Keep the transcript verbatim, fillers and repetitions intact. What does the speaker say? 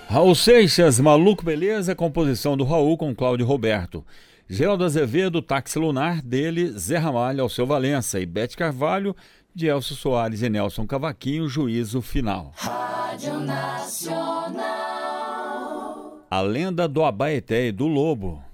Raul Seixas, Maluco Beleza, composição do Raul com Cláudio Roberto. Geraldo Azevedo, Táxi Lunar, dele, Zé Ramalho, Alceu Valença e Bete Carvalho, de Elcio Soares e Nelson Cavaquinho, Juízo Final. Rádio Nacional. A Lenda do Abaeté e do Lobo,